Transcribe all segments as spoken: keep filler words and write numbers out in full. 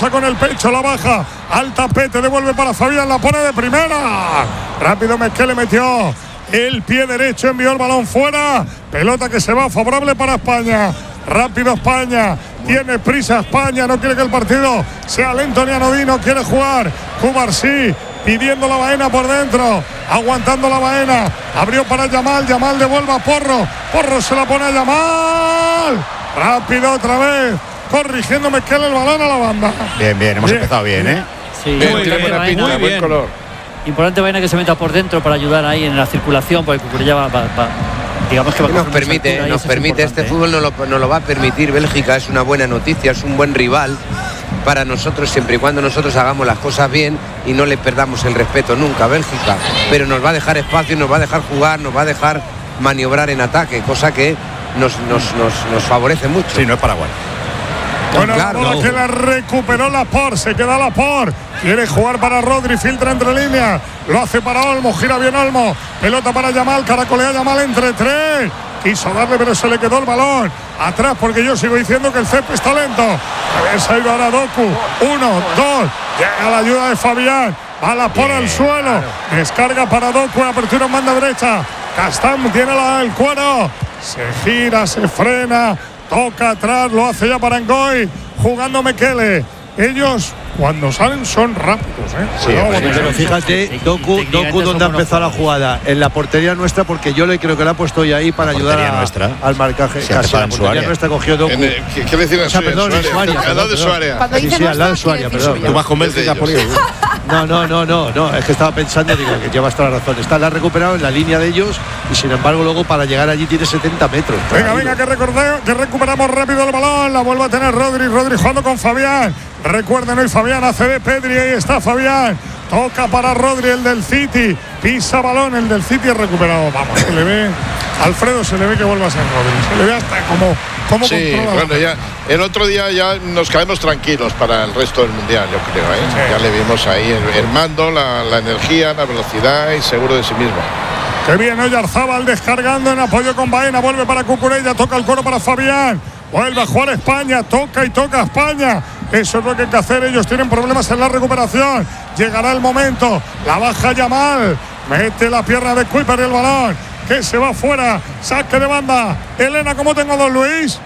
pasa con el pecho, la baja al tapete, devuelve para Fabián, la pone de primera. Rápido Mekele metió el pie derecho, envió el balón fuera. Pelota que se va favorable para España. Rápido España, tiene prisa España, no quiere que el partido sea lento ni anodino, quiere jugar. Cubarsí pidiendo la Baena por dentro, aguantando la Baena, abrió para Yamal, Yamal devuelve a Porro, Porro se la pone a Yamal, rápido otra vez, corrigiendo Mekele el balón a la banda. Bien, bien, hemos bien. empezado bien, ¿eh? Sí, bien, muy bien, buena pinta, muy buen color. Importante Baena que se meta por dentro para ayudar ahí en la circulación, porque Cucurella va, va, va digamos que va a nos permite, nos permite este ¿eh? fútbol nos lo, nos lo va a permitir. Bélgica es una buena noticia, es un buen rival para nosotros siempre y cuando nosotros hagamos las cosas bien y no le perdamos el respeto nunca a Bélgica, pero nos va a dejar espacio, nos va a dejar jugar, nos va a dejar maniobrar en ataque, cosa que nos, nos, nos, nos favorece mucho. Sí, no es Paraguay. Bueno, claro, la bola no. que la recuperó Laporte, se queda Laporte, quiere jugar para Rodri, filtra entre líneas, lo hace para Olmo, gira bien Olmo, pelota para Yamal, caracolea Yamal entre tres, quiso darle pero se le quedó el balón atrás, porque yo sigo diciendo que el césped está lento. A ver, se ha ido ahora Doku, uno, dos, llega la ayuda de Fabián, va Laporte al suelo, claro. Descarga para Doku, apertura en banda derecha, Castán tiene la, el cuero, se gira, se frena, toca atrás, lo hace ya para Ngoy, jugando Mekele. Ellos cuando salen son rápidos, ¿eh? Sí, no, pero, pero fíjate, Doku, Doku donde ha empezado la jugada, en la portería nuestra, porque yo le creo que la ha puesto ya ahí para ayudar a, al marcaje. Sí, casi la portería nuestra cogió Doku. El, ¿Qué, ¿Qué decir en su área? Al lado de su área. Sí, sí, al lado de su área, perdón. Tú vas con Bélgica por ahí. No, no, no, no, no, es que estaba pensando, digo, que llevas toda la razón. Está, la ha recuperado en la línea de ellos y sin embargo luego para llegar allí tiene setenta metros. Venga, venga, que, recordé, que recuperamos rápido el balón, la vuelve a tener Rodri, Rodri jugando con Fabián. Recuerden hoy Fabián hace de Pedri, ahí está Fabián. Toca para Rodri, el del City. Pisa balón, el del City ha recuperado. Vamos, se le ve. Alfredo se le ve que vuelve a ser Rodri. Se le ve hasta como, como sí, bueno, ya el otro día ya nos caemos tranquilos para el resto del mundial, yo creo, ¿eh? Sí. Ya le vimos ahí el, el mando, la, la energía, la velocidad y seguro de sí mismo. Qué bien, Oyarzábal descargando en apoyo con Baena, vuelve para Cucurella, toca el coro para Fabián. Vuelve a jugar España, toca y toca España. Eso es lo que hay que hacer, ellos tienen problemas en la recuperación. Llegará el momento, la baja Yamal, mete la pierna de Kuiper el balón, que se va fuera, saque de banda. Elena, ¿cómo tengo Don Luis?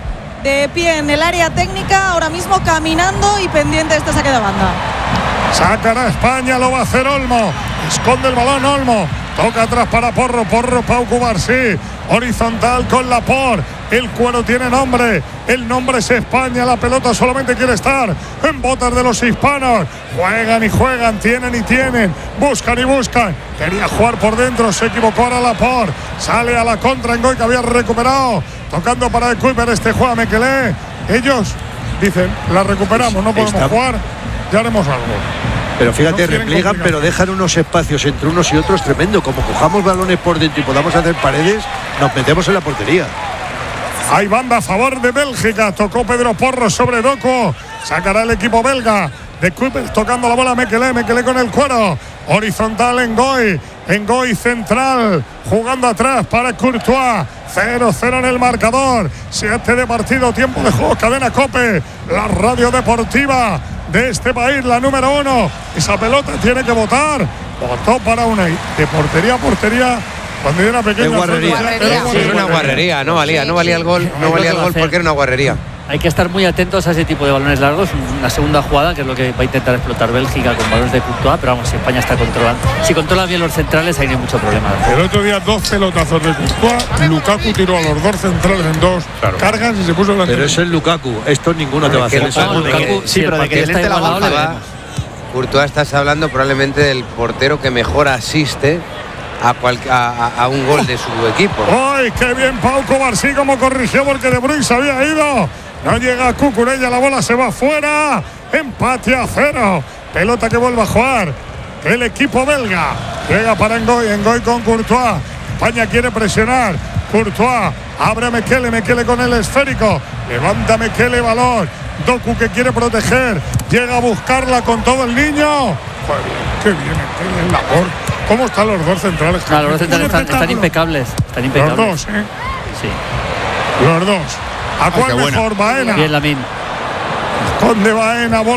De pie en el área técnica, ahora mismo caminando y pendiente de este saque de banda. Sacará España, lo va a hacer Olmo, esconde el balón Olmo, toca atrás para Porro, Porro, Pau Cubarsí, horizontal con Laporte, el cuero tiene nombre, el nombre es España, la pelota solamente quiere estar en botas de los hispanos, juegan y juegan, tienen y tienen, buscan y buscan, quería jugar por dentro, se equivocó ahora Laporte, sale a la contra en Ngoy que había recuperado, tocando para el Kuiper, este juega Mekele, ellos dicen, la recuperamos, no podemos Está... jugar, ya haremos algo. Pero fíjate, no repliegan, pero dejan unos espacios entre unos y otros tremendo. Como cojamos balones por dentro y podamos hacer paredes, nos metemos en la portería. Hay banda a favor de Bélgica. Tocó Pedro Porro sobre Doku. Sacará el equipo belga. De Kuiper tocando la bola Mekele. Mekele con el cuero. Horizontal en Ngoy. En Ngoy central. Jugando atrás para Courtois. cero cero en el marcador. siete de partido. Tiempo de juego. Cadena COPE. La radio deportiva de este país, la número uno. Esa pelota tiene que votar. Votó para una de portería a portería. Cuando yo era pequeño, era guarrería. Era sí, una guarrería, no valía, no valía el gol, no valía el gol porque era una guarrería. Hay que estar muy atentos a ese tipo de balones largos. Una segunda jugada, que es lo que va a intentar explotar Bélgica con balones de Courtois, pero vamos, si España está controlando. Si controla bien los centrales, ahí no hay mucho problema. El otro día, dos pelotazos de Courtois. Lukaku tiró a los dos centrales en dos claro. cargas y se puso la. Pero es el Lukaku, esto ninguno te va a hacer eso. No, Lukaku, sí, pero de que está igualado le veremos. Courtois, estás hablando probablemente del portero que mejor asiste A, cual, a, a un gol de su equipo. ¡Ay, qué bien Pau Cubarsí como corrigió porque De Bruyne se había ido! No llega Cucurella, la bola se va fuera. Empate a cero. Pelota que vuelve a jugar el equipo belga. Llega para Ngoy, Ngoy con Courtois. España quiere presionar. Courtois abre Mekele, Mekele con el esférico. Levanta Mekele, balón. Doku que quiere proteger. Llega a buscarla con todo el niño. Joder, qué bien Mekele en la labor. ¿Cómo están los dos centrales? Claro, los dos centrales están, están impecables. Están impecables. Los dos, ¿eh? Sí. Los dos. ¿A cuál mejor? Baena. Bien, Lamine. Esconde Baena, bola.